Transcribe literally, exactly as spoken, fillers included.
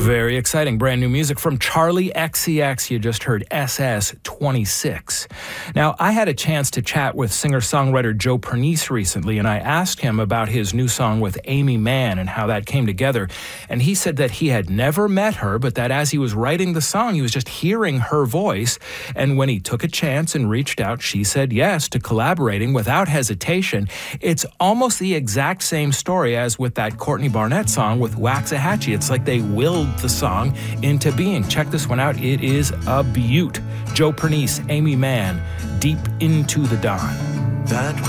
Very exciting. Brand new music from Charli X C X. You just heard S S twenty-six. Now, I had a chance to chat with singer-songwriter Joe Pernice recently, and I asked him about his new song with Aimee Mann and how that came together. And he said that he had never met her, but that as he was writing the song, he was just hearing her voice. And when he took a chance and reached out, she said yes to collaborating without hesitation. It's almost the exact same story as with that Courtney Barnett song with Waxahachie. It's like they willed the song into being. Check this one out. It is a beaut. Joe Pernice, Aimee Mann, Deep Into the Dawn. That